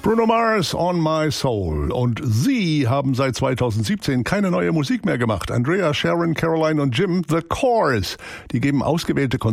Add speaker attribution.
Speaker 1: Bruno Mars, On My Soul. Und sie haben seit 2017 keine neue Musik mehr gemacht. Andrea, Sharon, Caroline und Jim, The Corrs, die geben ausgewählte